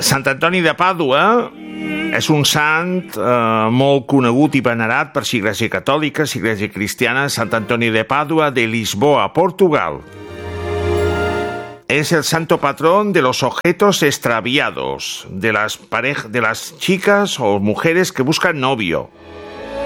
Sant Antoni de Pàdua és un sant molt conegut i venerat per l'Església Catòlica, l'Església Cristiana. Sant Antoni de Pàdua de Lisboa, Portugal. Es el santo patrón de los objetos extraviados, de las chicas o mujeres que buscan novio.